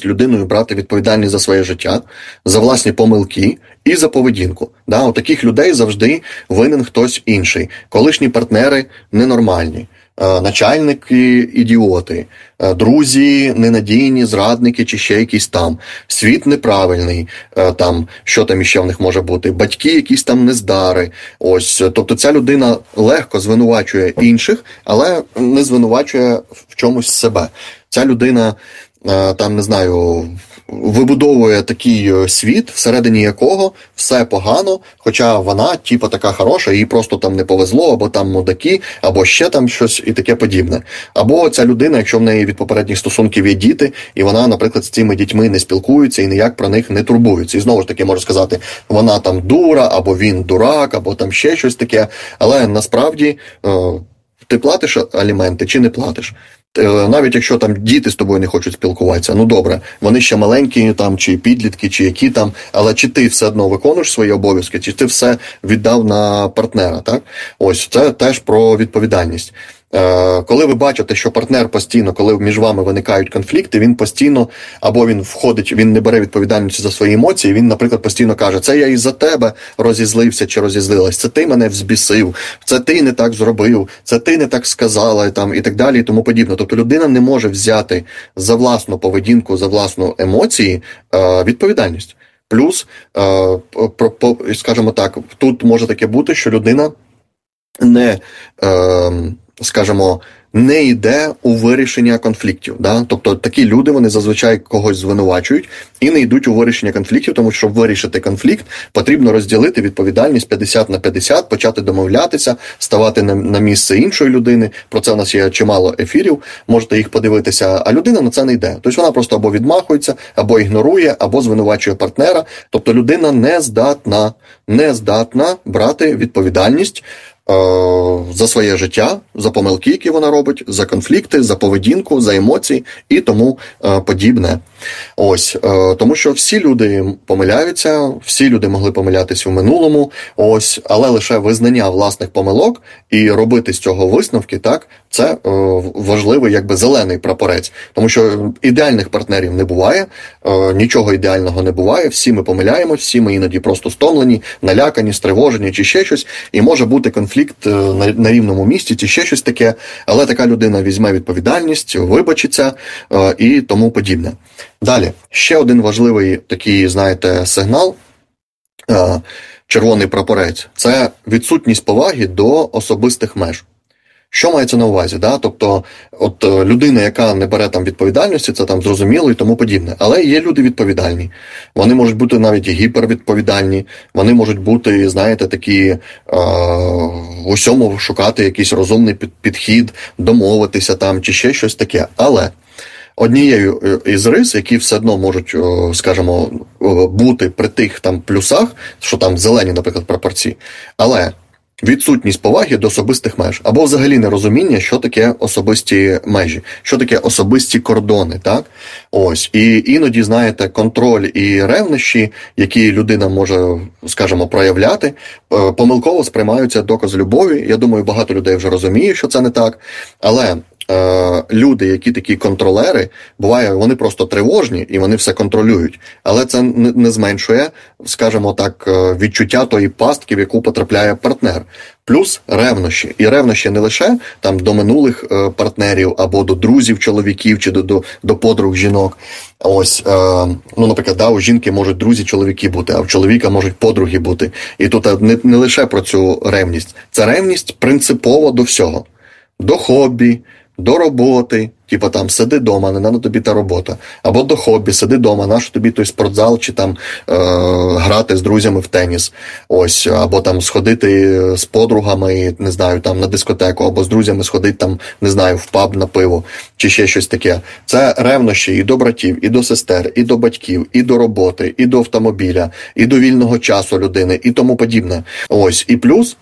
можливість людиною брати відповідальність за своє життя, за власні помилки і за поведінку. Да? У таких людей завжди винен хтось інший. Колишні партнери ненормальні, начальники ідіоти, друзі ненадійні, зрадники чи ще якісь там, світ неправильний, там, що там іще в них може бути, батьки якісь там нездари. Ось, тобто ця людина легко звинувачує інших, але не звинувачує в чомусь себе. Ця людина, там, не знаю, вибудовує такий світ, всередині якого все погано, хоча вона, типу, така хороша, їй просто там не повезло, або там мудаки, або ще там щось і таке подібне. Або ця людина, якщо в неї від попередніх стосунків є діти, і вона, наприклад, з цими дітьми не спілкується і ніяк про них не турбується. І знову ж таки, можу сказати, вона там дура, або він дурак, або там ще щось таке. Але насправді ти платиш аліменти чи не платиш? Навіть якщо там діти з тобою не хочуть спілкуватися, ну добре, вони ще маленькі, там, чи підлітки, чи які там, але чи ти все одно виконуєш свої обов'язки, чи ти все віддав на партнера, так? Ось, це теж про відповідальність. Коли ви бачите, що партнер постійно, коли між вами виникають конфлікти, він постійно, або він входить, він не бере відповідальність за свої емоції, він, наприклад, постійно каже, це я із-за тебе розізлився чи розізлилась, це ти мене взбісив, це ти не так зробив, це ти не так сказала, там, і так далі, і тому подібне. Тобто людина не може взяти за власну поведінку, за власну емоції відповідальність. Плюс, скажімо так, тут може таке бути, що людина не, скажімо, не йде у вирішення конфліктів. Да? Тобто такі люди, вони зазвичай когось звинувачують і не йдуть у вирішення конфліктів, тому що, щоб вирішити конфлікт, потрібно розділити відповідальність 50/50, почати домовлятися, ставати на місце іншої людини. Про це у нас є чимало ефірів, можете їх подивитися, а людина на це не йде. Тобто вона просто або відмахується, або ігнорує, або звинувачує партнера. Тобто людина не здатна брати відповідальність за своє життя, за помилки, які вона робить, за конфлікти, за поведінку, за емоції і тому подібне. Ось, тому що всі люди помиляються, всі люди могли помилятися в минулому, ось, але лише визнання власних помилок і робити з цього висновки, так, це важливий, якби, зелений прапорець. Тому що ідеальних партнерів не буває, нічого ідеального не буває, всі ми помиляємось, всі ми іноді просто стомлені, налякані, стривожені чи ще щось, і може бути конфлікт на рівному місці чи ще щось таке, але така людина візьме відповідальність, вибачиться і тому подібне. Далі, ще один важливий такий, знаєте, сигнал, червоний прапорець, це відсутність поваги до особистих меж. Що мається на увазі? Да? Тобто, от людина, яка не бере там відповідальності, це там зрозуміло і тому подібне. Але є люди відповідальні. Вони можуть бути навіть гіпервідповідальні, вони можуть бути, знаєте, такі в усьому шукати якийсь розумний підхід, домовитися там чи ще щось таке. Але однією із рис, які все одно можуть, скажімо, бути при тих там плюсах, що там зелені, наприклад, прапорці, але відсутність поваги до особистих меж, або взагалі нерозуміння, що таке особисті межі, що таке особисті кордони, так? Ось. І іноді, знаєте, контроль і ревнощі, які людина може, скажімо, проявляти, помилково сприймаються доказ любові. Я думаю, багато людей вже розуміє, що це не так, але люди, які такі контролери, буває, вони просто тривожні і вони все контролюють, але це не зменшує, скажімо так, відчуття тої пастки, в яку потрапляє партнер. Плюс ревнощі. І ревнощі не лише там до минулих партнерів або до друзів чоловіків чи до подруг жінок. Ось, ну, наприклад, да, у жінки можуть друзі чоловіки бути, а в чоловіка можуть подруги бути. І тут не лише про цю ревність. Це ревність принципово до всього. До хобі, до роботи, типу там сиди дома, не надо тобі та робота. Або до хобі, сиди дома, нащо тобі той спортзал, чи там грати з друзями в теніс. Ось, або там сходити з подругами, не знаю, там на дискотеку, або з друзями сходити там, не знаю, в паб на пиво, чи ще щось таке. Це ревнощі і до братів, і до сестер, і до батьків, і до роботи, і до автомобіля, і до вільного часу людини, і тому подібне. Ось, і плюс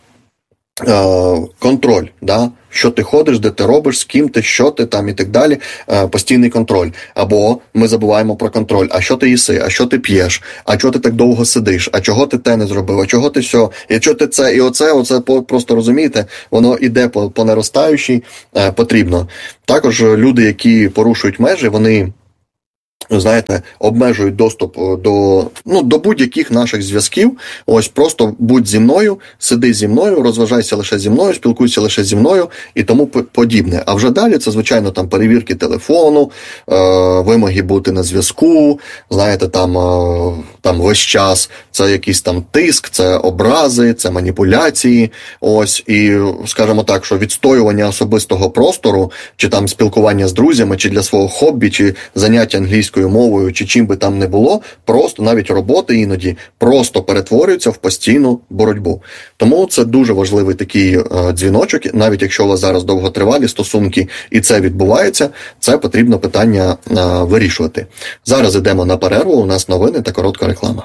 контроль, да? Що ти ходиш, де ти робиш, з ким ти, що ти там і так далі, постійний контроль. Або ми забуваємо про контроль, а що ти їси, а що ти п'єш, а чого ти так довго сидиш, а чого ти те не зробив, а чого ти все, і чого ти це, і оце просто, розумієте, воно іде по наростаючій, потрібно. Також люди, які порушують межі, вони знаєте, обмежують доступ до будь-яких наших зв'язків. Ось просто будь зі мною, сиди зі мною, розважайся лише зі мною, спілкуйся лише зі мною і тому подібне. А вже далі це, звичайно, там перевірки телефону, вимоги бути на зв'язку, знаєте, там весь час це якийсь там тиск, це образи, це маніпуляції. Ось, і, скажімо так, що відстоювання особистого простору, чи там спілкування з друзями, чи для свого хобі, чи заняття англійською мовою, чи чим би там не було, просто навіть роботи іноді просто перетворюються в постійну боротьбу. Тому це дуже важливий такий дзвіночок, навіть якщо у вас зараз довготривалі стосунки і це відбувається, це потрібно питання вирішувати. Зараз йдемо на перерву, у нас новини та коротка реклама.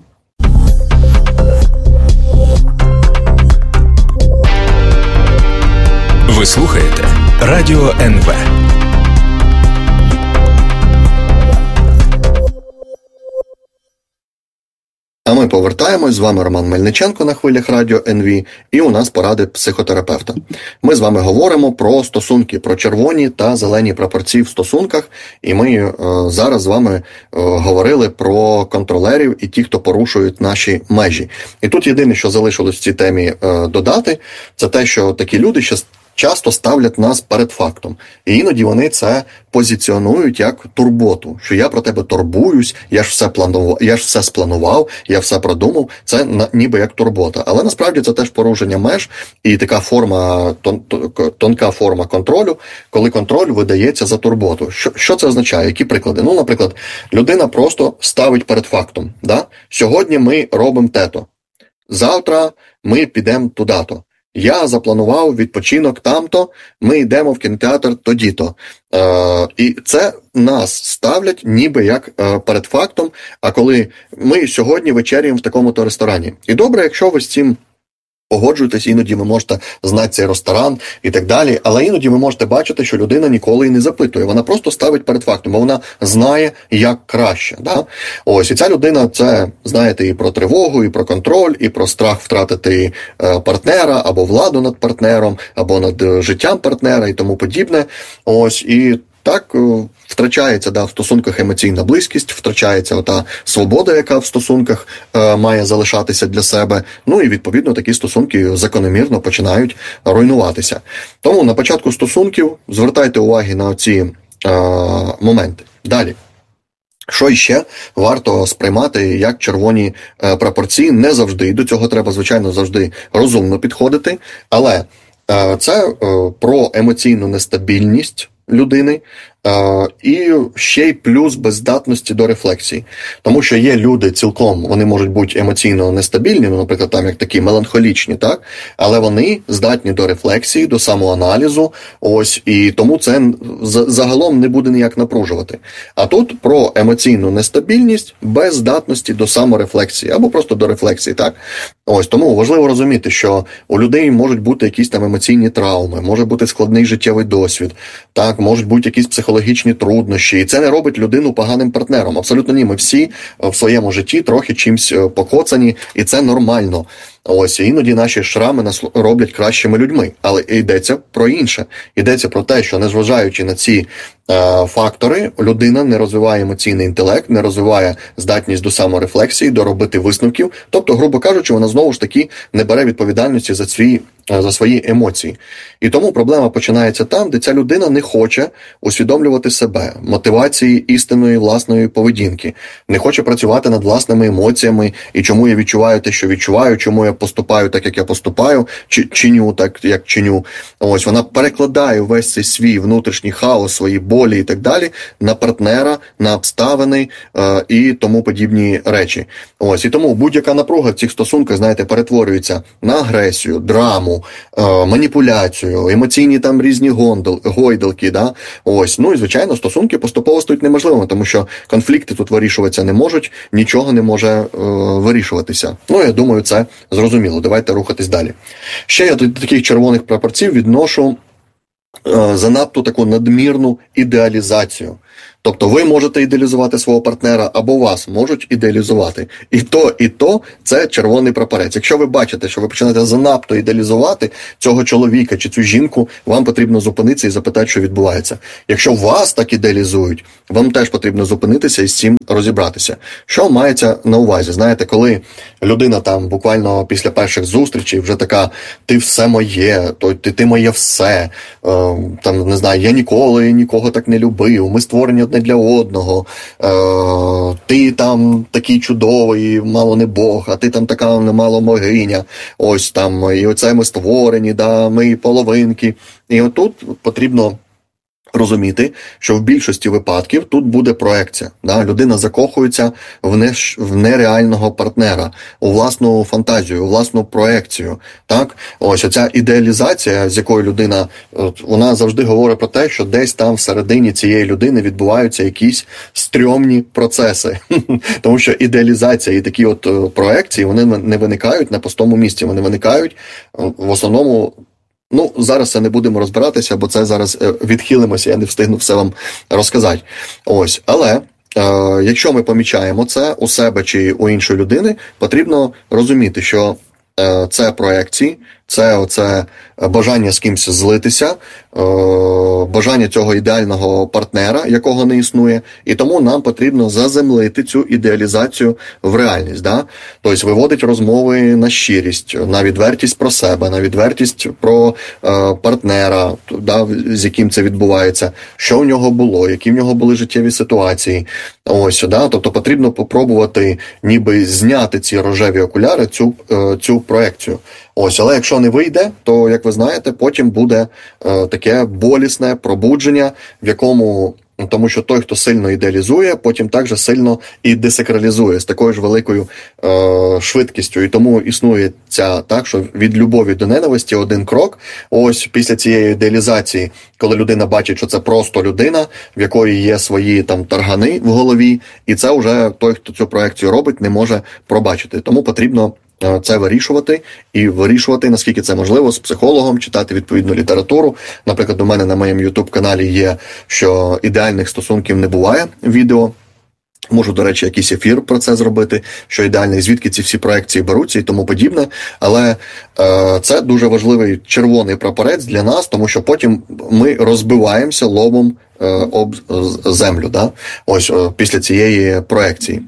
Ви слухаєте Радіо НВ. А ми повертаємось, з вами Роман Мельниченко на хвилях Радіо НВ, і у нас поради психотерапевта. Ми з вами говоримо про стосунки, про червоні та зелені прапорці в стосунках, і ми зараз з вами говорили про контролерів і ті, хто порушують наші межі. І тут єдине, що залишилось в цій темі додати, це те, що такі люди ще часто ставлять нас перед фактом. І іноді вони це позиціонують як турботу, що я про тебе турбуюсь, я ж все спланував, я все продумав, це ніби як турбота. Але насправді це теж порушення меж і така тонка форма контролю, коли контроль видається за турботу. Що це означає? Які приклади? Ну, наприклад, людина просто ставить перед фактом. Да? Сьогодні ми робимо те-то, завтра ми підемо туди-то. Я запланував відпочинок там-то, ми йдемо в кінотеатр тоді-то. І це нас ставлять ніби як перед фактом, а коли ми сьогодні вечеряємо в такому-то ресторані. І добре, якщо ви з цим погоджуєтесь, іноді ви можете знати цей ресторан і так далі, але іноді ви можете бачити, що людина ніколи і не запитує, вона просто ставить перед фактом, бо вона знає, як краще. Да? Ось, і ця людина, це, знаєте, і про тривогу, і про контроль, і про страх втратити партнера, або владу над партнером, або над життям партнера і тому подібне. Ось, і так втрачається в стосунках емоційна близькість, втрачається ота свобода, яка в стосунках має залишатися для себе. Ну і відповідно такі стосунки закономірно починають руйнуватися. Тому на початку стосунків звертайте увагу на ці моменти. Далі. Що іще варто сприймати як червоні прапорці? Не завжди, до цього треба, звичайно, завжди розумно підходити, але це про емоційну нестабільність людини, і ще й плюс безздатності до рефлексії. Тому що є люди цілком, вони можуть бути емоційно нестабільні, наприклад, там як такі меланхолічні, так? Але вони здатні до рефлексії, до самоаналізу, ось, і тому це загалом не буде ніяк напружувати. А тут про емоційну нестабільність без здатності до саморефлексії, або просто до рефлексії, так? Ось, тому важливо розуміти, що у людей можуть бути якісь там емоційні травми, може бути складний життєвий досвід, так, можуть бути якісь психологічні труднощі, і це не робить людину поганим партнером. Абсолютно ні, ми всі в своєму житті трохи чимсь покоцані, і це нормально. Ось, і іноді наші шрами нас роблять кращими людьми. Але йдеться про інше. Йдеться про те, що незважаючи на ці фактори, людина не розвиває емоційний інтелект, не розвиває здатність до саморефлексії, до робити висновків. Тобто, грубо кажучи, вона знову ж таки не бере відповідальності за свої емоції. І тому проблема починається там, де ця людина не хоче усвідомлювати себе, мотивації істинної власної поведінки, не хоче працювати над власними емоціями, і чому я відчуваю те, що відчуваю, чому я поступаю так, як я поступаю, чи чиню так, як чиню. Ось, вона перекладає весь цей свій внутрішній хаос, свої болі і так далі на партнера, на обставини і тому подібні речі. Ось, і тому будь-яка напруга в цих стосунках, знаєте, перетворюється на агресію, драму, маніпуляцію, емоційні там різні гойдалки, да? Ось, ну і звичайно, стосунки поступово стають неможливими, тому що конфлікти тут вирішуватися не можуть, нічого не може вирішуватися. Ну, я думаю, це зрозуміло. Давайте рухатись далі. Ще я до таких червоних прапорців відношу занадто таку надмірну ідеалізацію. Тобто ви можете ідеалізувати свого партнера, або вас можуть ідеалізувати. І то це червоний прапорець. Якщо ви бачите, що ви починаєте занадто ідеалізувати цього чоловіка чи цю жінку, вам потрібно зупинитися і запитати, що відбувається. Якщо вас так ідеалізують, вам теж потрібно зупинитися і з цим розібратися. Що мається на увазі? Знаєте, коли людина там буквально після перших зустрічей вже така: ти все моє, ти моє все, там, не знаю, я ніколи нікого так не любив, ми створені одне для одного, ти там такий чудовий, мало не Бог, а ти там така немало богиня, ось там, і оце ми створені, да, ми половинки. І отут потрібно розуміти, що в більшості випадків тут буде проекція. Да? Людина закохується в нереального партнера, у власну фантазію, у власну проекцію. Так? Ось оця ідеалізація, з якою людина, вона завжди говорить про те, що десь там всередині цієї людини відбуваються якісь стрьомні процеси. Тому що ідеалізація і такі от проекції, вони не виникають на пустому місці, вони виникають в основному. Зараз це не будемо розбиратися, бо це зараз відхилимося, я не встигну все вам розказати. Ось, але якщо ми помічаємо це у себе чи у іншої людини, потрібно розуміти, що це проекції, це оце бажання з кимось злитися, бажання цього ідеального партнера, якого не існує, і тому нам потрібно заземлити цю ідеалізацію в реальність. Да? Тобто виводить розмови на щирість, на відвертість про себе, на відвертість про партнера, да, з яким це відбувається, що в нього було, які в нього були життєві ситуації. Ось, да? Тобто потрібно попробувати ніби зняти ці рожеві окуляри, цю проекцію. Ось, але якщо не вийде, то, як ви знаєте, потім буде таке болісне пробудження, в якому, тому що той, хто сильно ідеалізує, потім також сильно і десакралізує з такою ж великою швидкістю. І тому існує ця, так, що від любові до ненависті один крок. Ось після цієї ідеалізації, коли людина бачить, що це просто людина, в якої є свої там таргани в голові, і це вже той, хто цю проекцію робить, не може пробачити. Тому потрібно це вирішувати, наскільки це можливо, з психологом, читати відповідну літературу. Наприклад, у мене на моєму YouTube-каналі є, що ідеальних стосунків не буває відео. Можу, до речі, якийсь ефір про це зробити, що ідеальний, звідки ці всі проекції беруться і тому подібне. Але це дуже важливий червоний прапорець для нас, тому що потім ми розбиваємося лобом об землю, да? Ось після цієї проекції.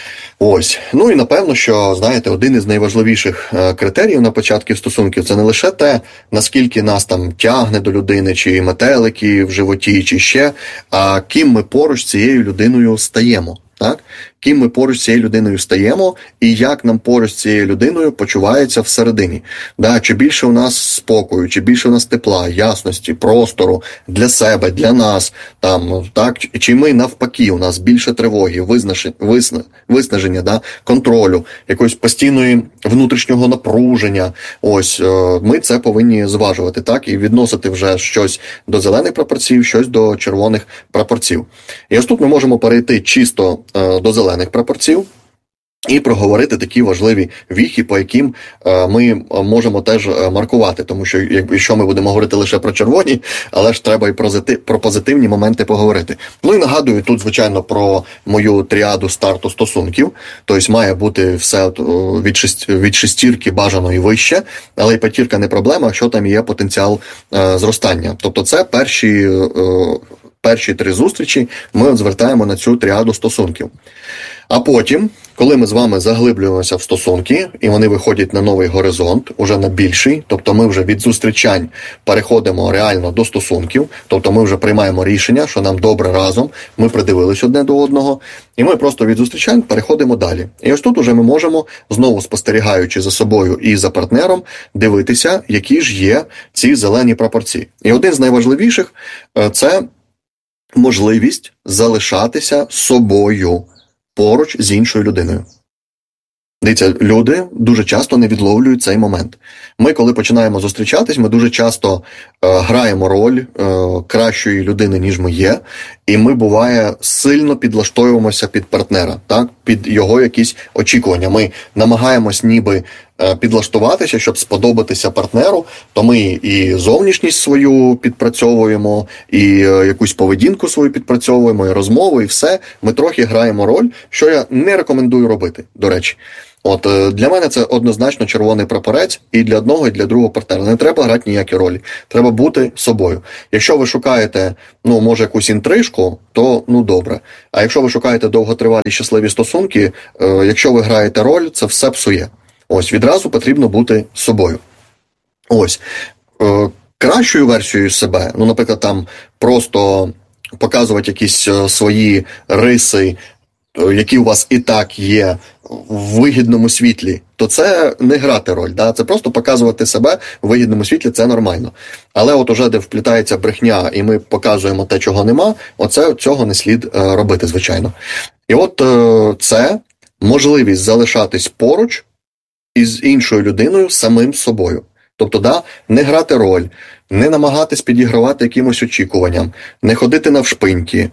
Ось. І напевно, що, знаєте, один із найважливіших критеріїв на початку стосунків – це не лише те, наскільки нас там тягне до людини, чи метелики в животі, чи ще, а ким ми поруч з цією людиною стаємо. Так? Ким ми поруч з цією людиною стаємо і як нам поруч з цією людиною почувається всередині. Да? Чи більше у нас спокою, чи більше у нас тепла, ясності, простору для себе, для нас, там, так? Чи ми навпаки, у нас більше тривоги, виснаження, да? Контролю, якоїсь постійної внутрішнього напруження. Ось, ми це повинні зважувати, так? І відносити вже щось до зелених прапорців, щось до червоних прапорців. І ось тут ми можемо перейти чисто до зелених прапорців і проговорити такі важливі віхи, по яким ми можемо теж маркувати. Тому що, якщо ми будемо говорити лише про червоні, але ж треба і про позитивні моменти поговорити. І нагадую тут, звичайно, про мою тріаду старту стосунків. Тобто має бути все від шестірки бажано і вище, але і п'ятірка не проблема, якщо там є потенціал зростання. Тобто це перші 3 зустрічі ми звертаємо на цю тріаду стосунків. А потім, коли ми з вами заглиблюємося в стосунки, і вони виходять на новий горизонт, уже на більший, тобто ми вже від зустрічань переходимо реально до стосунків, тобто ми вже приймаємо рішення, що нам добре разом, ми придивились одне до одного, і ми просто від зустрічань переходимо далі. І ось тут уже ми можемо, знову спостерігаючи за собою і за партнером, дивитися, які ж є ці зелені прапорці. І один з найважливіших – це можливість залишатися собою поруч з іншою людиною. Дивіться, люди дуже часто не відловлюють цей момент. Ми, коли починаємо зустрічатись, ми дуже часто граємо роль кращої людини, ніж ми є, і ми, буває, сильно підлаштовуємося під партнера, так? Під його якісь очікування. Ми намагаємось ніби підлаштуватися, щоб сподобатися партнеру, то ми і зовнішність свою підпрацьовуємо, і якусь поведінку свою підпрацьовуємо, і розмову, і все. Ми трохи граємо роль, що я не рекомендую робити, до речі. От для мене це однозначно червоний прапорець і для одного, і для другого партнера. Не треба грати ніякі ролі. Треба бути собою. Якщо ви шукаєте, може, якусь інтрижку, то, добре. А якщо ви шукаєте довготривалі щасливі стосунки, якщо ви граєте роль, це все псує. Ось, відразу потрібно бути собою. Ось. Кращою версією себе, наприклад, там просто показувати якісь свої риси, які у вас і так є в вигідному світлі, то це не грати роль, да? Це просто показувати себе в вигідному світлі, це нормально. Але от уже де вплітається брехня, і ми показуємо те, чого нема, цього не слід робити, звичайно. І от це можливість залишатись поруч із іншою людиною, самим собою. Тобто, не грати роль, не намагатись підігравати якимось очікуванням, не ходити навшпиньки,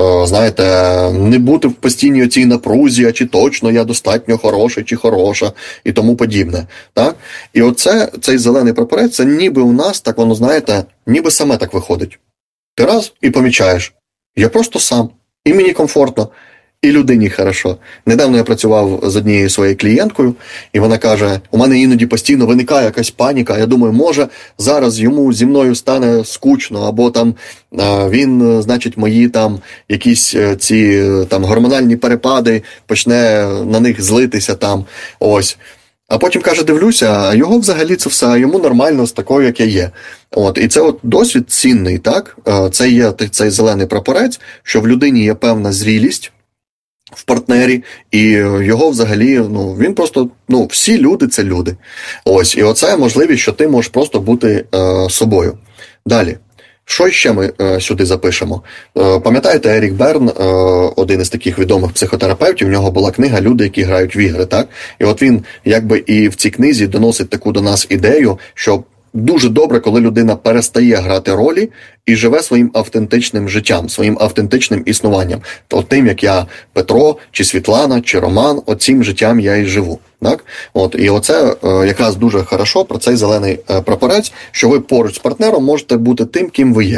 не бути в постійній оцій напрузі, а чи точно я достатньо хороший чи хороша, і тому подібне. Так? І цей зелений прапорець, це ніби у нас, так воно, ніби саме так виходить. Ти раз і помічаєш, я просто сам, і мені комфортно. І людині хорошо. Недавно я працював з однією своєю клієнткою, і вона каже, у мене іноді постійно виникає якась паніка, я думаю, може зараз йому зі мною стане скучно, або там він, мої там якісь ці там гормональні перепади, почне на них злитися там, ось. А потім, каже, дивлюся, а його взагалі це все, йому нормально з такою, як я є. І це досвід цінний, так? Це є цей зелений прапорець, що в людині є певна зрілість, в партнері, і його взагалі, він просто, всі люди – це люди. Ось, і оце можливість, що ти можеш просто бути собою. Далі. Що ще ми сюди запишемо? Пам'ятаєте, Ерік Берн, один із таких відомих психотерапевтів, у нього була книга «Люди, які грають в ігри», так? І от він, і в цій книзі доносить таку до нас ідею, що дуже добре, коли людина перестає грати ролі і живе своїм автентичним життям, своїм автентичним існуванням. Тим, як я Петро, чи Світлана, чи Роман, цим життям я і живу. Так? І оце якраз дуже хорошо про цей зелений прапорець, що ви поруч з партнером можете бути тим, ким ви є.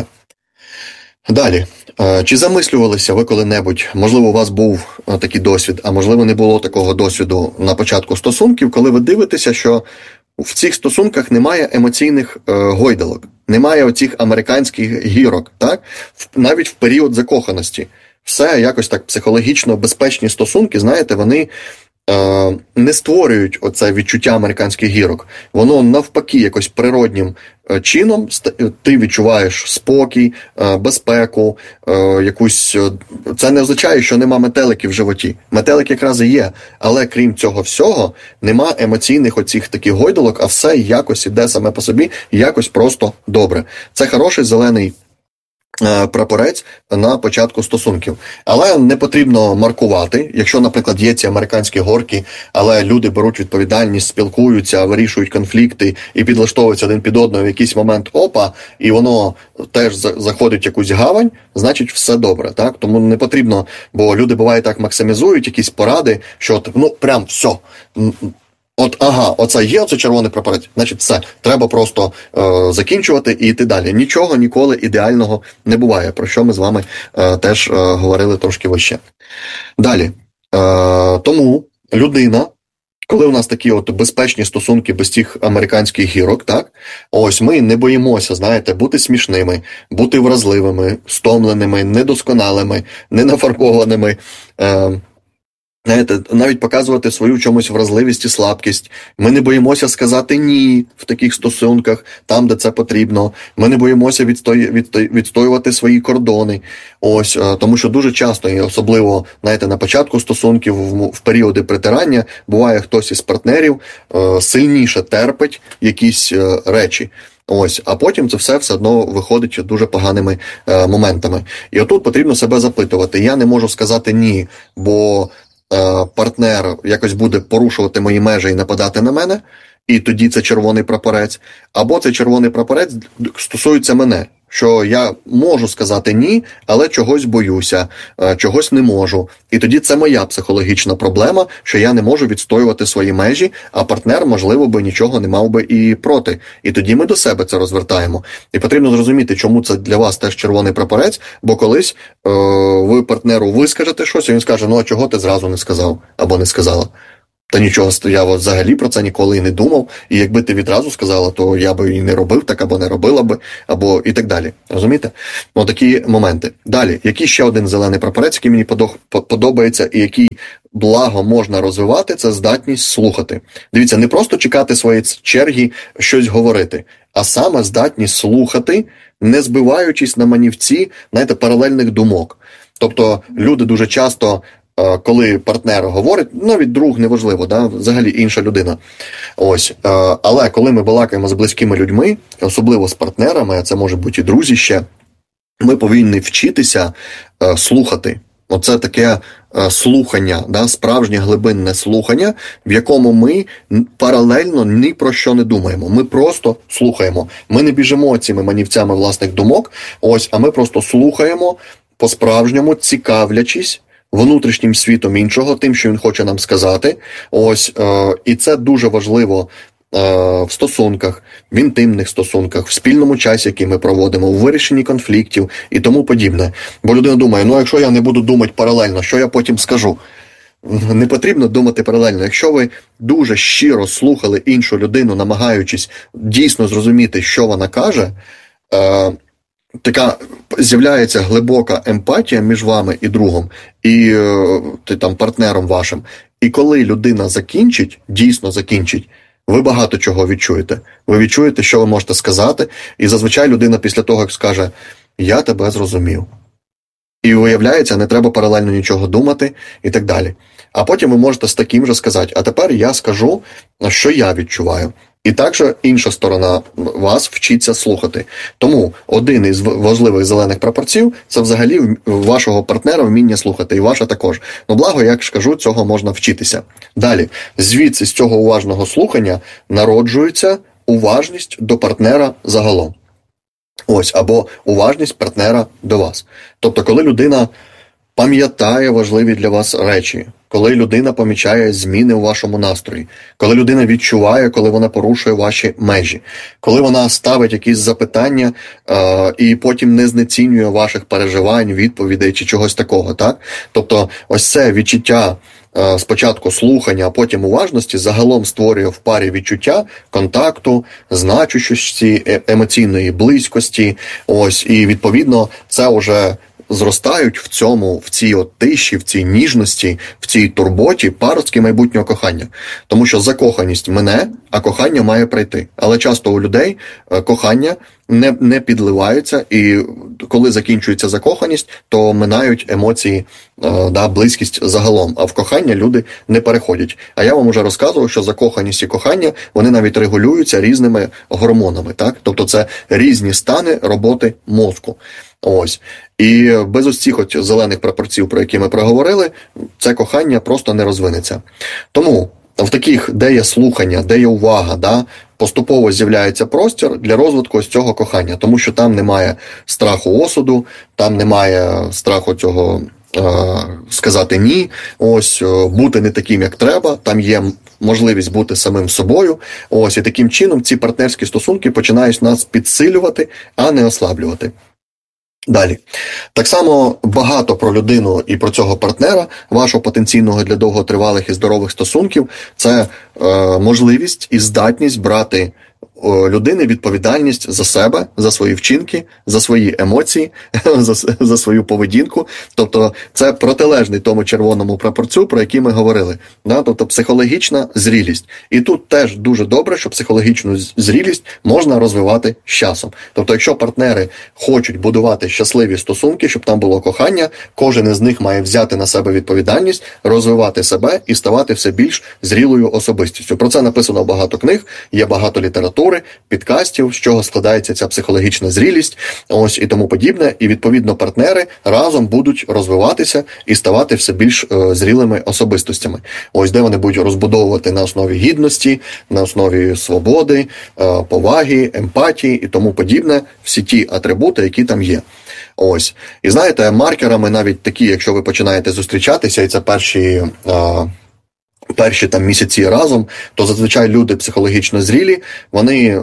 Далі. Чи замислювалися ви коли-небудь, можливо, у вас був такий досвід, а можливо, не було такого досвіду на початку стосунків, коли ви дивитеся, що в цих стосунках немає емоційних гойдалок, немає оцих американських гірок, так? Навіть в період закоханості. Все якось так психологічно безпечні стосунки, вони не створюють оце відчуття американських гірок. Воно навпаки якось природнім чином ти відчуваєш спокій, безпеку, якусь... Це не означає, що нема метеликів в животі. Метелик якраз і є, але крім цього всього, нема емоційних оцих таких гойдалок, а все якось іде саме по собі, якось просто добре. Це хороший зелений прапорець на початку стосунків. Але не потрібно маркувати, якщо, наприклад, є ці американські горки, але люди беруть відповідальність, спілкуються, вирішують конфлікти і підлаштовуються один під одного в якийсь момент, і воно теж заходить в якусь гавань, значить все добре, так? Тому не потрібно, бо люди буває так максимізують якісь поради, що прям все, оце є, оце червоний прапорець, значить все, треба просто закінчувати і йти далі. Нічого ніколи ідеального не буває, про що ми з вами теж говорили трошки вище. Далі. Тому людина, коли у нас такі безпечні стосунки без тих американських гірок, так, ми не боїмося, бути смішними, бути вразливими, стомленими, недосконалими, ненафарбованими, навіть показувати свою чомусь вразливість і слабкість. Ми не боїмося сказати «ні» в таких стосунках, там, де це потрібно. Ми не боїмося відстоювати свої кордони. Тому що дуже часто, і особливо, на початку стосунків, в періоди притирання, буває хтось із партнерів сильніше терпить якісь речі. А потім це все одно виходить дуже поганими моментами. І отут потрібно себе запитувати. Я не можу сказати «ні», бо партнер якось буде порушувати мої межі і нападати на мене, і тоді це червоний прапорець, або цей червоний прапорець стосується мене, що я можу сказати ні, але чогось боюся, чогось не можу. І тоді це моя психологічна проблема, що я не можу відстоювати свої межі, а партнер, можливо, би нічого не мав би і проти. І тоді ми до себе це розвертаємо. І потрібно зрозуміти, чому це для вас теж червоний прапорець, бо колись ви партнеру вискажете щось, і він скаже, а чого ти зразу не сказав або не сказала? Та нічого, я взагалі про це ніколи і не думав, і якби ти відразу сказала, то я би і не робив так, або не робила би, або і так далі. Розумієте? Такі моменти. Далі, який ще один зелений прапорець, який мені подобається, і який благо можна розвивати, це здатність слухати. Дивіться, не просто чекати своєї черги щось говорити, а саме здатність слухати, не збиваючись на манівці, паралельних думок. Тобто люди дуже часто, коли партнер говорить, навіть друг, неважливо, взагалі інша людина. Але коли ми балакаємо з близькими людьми, особливо з партнерами, а це може бути і друзі ще, ми повинні вчитися слухати. Оце таке слухання, справжнє глибинне слухання, в якому ми паралельно ні про що не думаємо. Ми просто слухаємо. Ми не біжимо цими манівцями власних думок, а ми просто слухаємо по-справжньому, цікавлячись внутрішнім світом іншого, тим, що він хоче нам сказати. І це дуже важливо в стосунках, в інтимних стосунках, в спільному часі, який ми проводимо, в вирішенні конфліктів і тому подібне. Бо людина думає, якщо я не буду думати паралельно, що я потім скажу? Не потрібно думати паралельно. Якщо ви дуже щиро слухали іншу людину, намагаючись дійсно зрозуміти, що вона каже, така з'являється глибока емпатія між вами і другом, і партнером вашим. І коли людина дійсно закінчить, ви багато чого відчуєте. Ви відчуєте, що ви можете сказати, і зазвичай людина після того, як скаже «я тебе зрозумів». І виявляється, не треба паралельно нічого думати і так далі. А потім ви можете з таким же сказати «а тепер я скажу, що я відчуваю». І також інша сторона вас вчиться слухати. Тому один із важливих зелених прапорців – це взагалі вашого партнера вміння слухати, і ваша також. Благо, як ж кажу, цього можна вчитися. Далі, звідси з цього уважного слухання народжується уважність до партнера загалом. Або уважність партнера до вас. Тобто, коли людина пам'ятає важливі для вас речі, коли людина помічає зміни у вашому настрої, коли людина відчуває, коли вона порушує ваші межі, коли вона ставить якісь запитання і потім не знецінює ваших переживань, відповідей чи чогось такого, так? Тобто ось це відчуття спочатку слухання, а потім уважності загалом створює в парі відчуття контакту, значущості, емоційної близькості, і відповідно це вже зростають в цій тиші, в цій ніжності, в цій турботі паростки майбутнього кохання. Тому що закоханість мине, а кохання має прийти. Але часто у людей кохання не підливаються, і коли закінчується закоханість, то минають емоції, близькість загалом. А в кохання люди не переходять. А я вам уже розказував, що закоханість і кохання, вони навіть регулюються різними гормонами. Так? Тобто це різні стани роботи мозку. І без ось цих зелених прапорців, про які ми проговорили, це кохання просто не розвинеться. Тому в таких, де є слухання, де є увага, поступово з'являється простір для розвитку ось цього кохання, тому що там немає страху осуду, там немає страху цього сказати ні, бути не таким, як треба, там є можливість бути самим собою, і таким чином ці партнерські стосунки починають нас підсилювати, а не ослаблювати. Далі. Так само багато про людину і про цього партнера, вашого потенційного для довготривалих і здорових стосунків, це можливість і здатність брати людини відповідальність за себе, за свої вчинки, за свої емоції, за свою поведінку. Тобто це протилежний тому червоному прапорцю, про який ми говорили. Тобто психологічна зрілість. І тут теж дуже добре, що психологічну зрілість можна розвивати з часом. Тобто якщо партнери хочуть будувати щасливі стосунки, щоб там було кохання, кожен із них має взяти на себе відповідальність, розвивати себе і ставати все більш зрілою особистістю. Про це написано багато книг, є багато літератури, культури, підкастів, з чого складається ця психологічна зрілість, ось і тому подібне. І відповідно партнери разом будуть розвиватися і ставати все більш зрілими особистостями. Ось де вони будуть розбудовувати на основі гідності, на основі свободи, поваги, емпатії і тому подібне, всі ті атрибути, які там є. Ось. І знаєте, маркерами навіть такі, якщо ви починаєте зустрічатися, і це перші там місяці разом, то зазвичай люди психологічно зрілі, вони,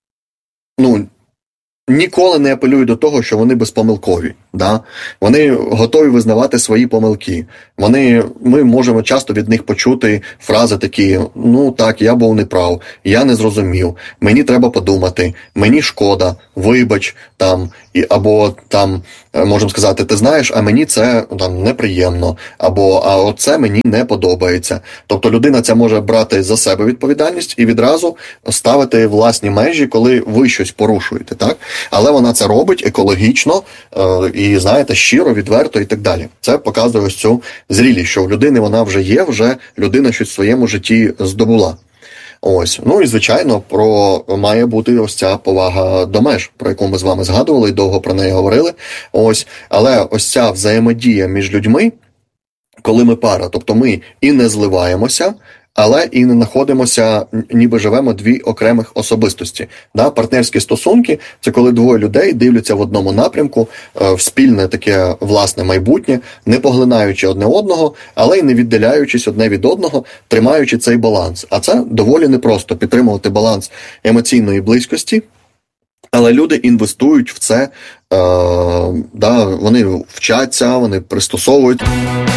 ніколи не апелюють до того, що вони безпомилкові. Да? Вони готові визнавати свої помилки. Ми можемо часто від них почути фрази такі: так, я був неправ, я не зрозумів, мені треба подумати, мені шкода, вибач, або можемо сказати, ти знаєш, а мені це неприємно, або а оце мені не подобається. Тобто людина ця може брати за себе відповідальність і відразу ставити власні межі, коли ви щось порушуєте, так? Але вона це робить екологічно і, знаєте, щиро, відверто і так далі. Це показує ось цю зрілість, що в людини вона вже є, вже людина щось в своєму житті здобула. Ось. І, звичайно, має бути ось ця повага до меж, про яку ми з вами згадували і довго про неї говорили. Ось. Але ось ця взаємодія між людьми, коли ми пара, тобто ми і не зливаємося, але і не знаходимося, ніби живемо дві окремих особистості. Да? Партнерські стосунки – це коли двоє людей дивляться в одному напрямку, в спільне таке власне майбутнє, не поглинаючи одне одного, але й не віддаляючись одне від одного, тримаючи цей баланс. А це доволі непросто – підтримувати баланс емоційної близькості. Але люди інвестують в це, вони вчаться, вони пристосовують.